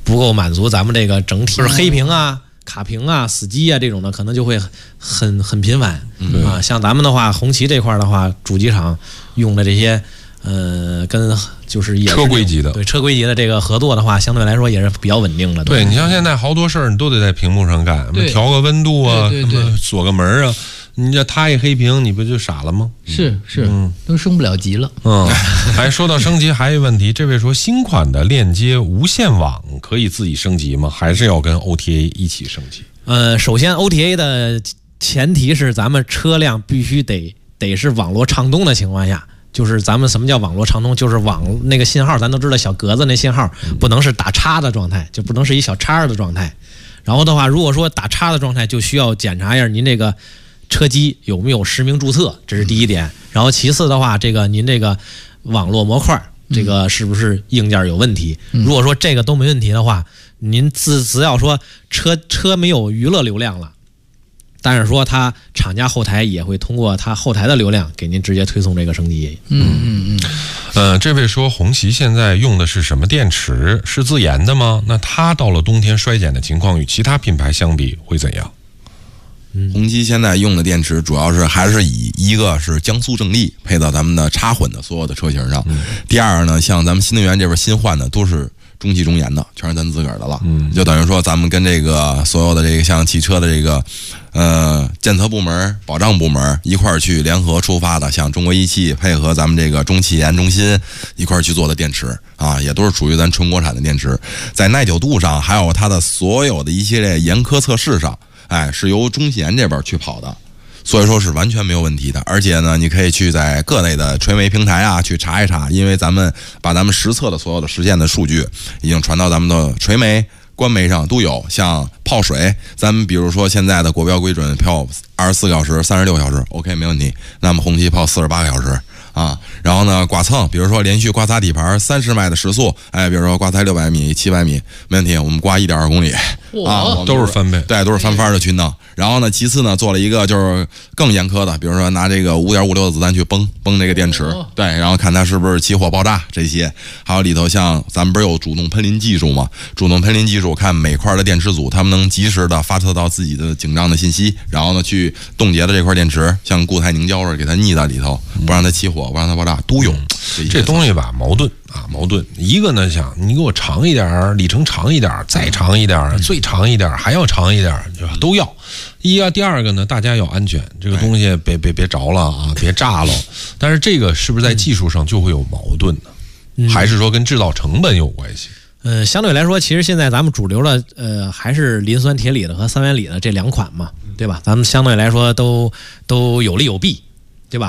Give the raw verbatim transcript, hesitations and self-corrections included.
不够满足咱们这个整体，就是黑屏啊、卡屏啊、死机啊这种的，可能就会很很频繁、嗯、啊。像咱们的话，红旗这块的话，主机厂用的这些。呃，跟就是也是车规级的， 对车规级的这个合作的话，相对来说也是比较稳定的。 对你像现在好多事儿，你都得在屏幕上干，调个温度啊， 对对对锁个门啊，你这它一黑屏，你不就傻了吗？ 是是， 嗯， 都升不了级了。 嗯，还说到升级，还有一个问题，这位说新款的链接无线网可以自己升级吗？还是要跟 O T A 一起升级？ 呃，首先 O T A 的前提是咱们车辆必须得得是网络畅通的情况下。就是咱们什么叫网络畅通？就是网那个信号，咱都知道小格子那信号不能是打叉的状态，就不能是一小叉的状态。然后的话，如果说打叉的状态，就需要检查一下您这个车机有没有实名注册，这是第一点。然后其次的话，这个您这个网络模块这个是不是硬件有问题？如果说这个都没问题的话，您只只要说车车没有娱乐流量了。但是说，它厂家后台也会通过它后台的流量给您直接推送这个升级。 嗯嗯嗯。 呃，这位说红旗现在用的是什么电池？是自研的吗？那它到了冬天衰减的情况与其他品牌相比会怎样？ 嗯、红旗现在用的电池主要是还是以一个是江苏正力配到咱们的插混的所有的车型上，嗯、第二呢，像咱们新能源这边新换的都是。中汽中研的全是咱自个儿的了，嗯，就等于说咱们跟这个所有的这个像汽车的这个呃检测部门、保障部门一块儿去联合出发的，像中国一汽配合咱们这个中汽研中心一块儿去做的电池啊，也都是属于咱纯国产的电池，在耐久度上还有它的所有的一系列严苛测试上，哎，是由中汽研这边去跑的。所以说是完全没有问题的，而且呢，你可以去在各类的传媒平台啊去查一查，因为咱们把咱们实测的所有的实践的数据已经传到咱们的传媒、官媒上都有。像泡水，咱们比如说现在的国标规准泡二十四个小时、三十六个小时 ，OK 没问题。那么红旗泡四十八个小时。啊，然后呢，剐蹭，比如说连续刮擦底盘三十迈的时速，哎，比如说刮擦六百米、七百米，没问题，我们刮一点二公里啊， 都是翻倍， 对，都是翻番的去弄。然后呢，其次呢，做了一个就是更严苛的，比如说拿这个五点五六的子弹去崩崩这个电池，对，然后看它是不是起火爆炸这些。还有里头像咱们不是有主动喷淋技术吗？主动喷淋技术看每块的电池组，他们能及时的发射到自己的警章的信息，然后呢去冻结的这块电池，像固态凝胶似的给它腻在里头，不让它起火。不让它爆炸都有， 嗯、这东西吧矛盾啊，矛盾。一个呢，想你给我长一点，里程长一点，再长一点，嗯、最长一点，还要长一点，都要。一啊，第二个呢，大家要安全，这个东西别别别着了啊，别炸了。但是这个是不是在技术上就会有矛盾呢？嗯、还是说跟制造成本有关系？ 呃，相对来说，其实现在咱们主流的呃还是磷酸铁锂的和三元锂的这两款嘛，对吧？咱们相对来说都都有利有弊。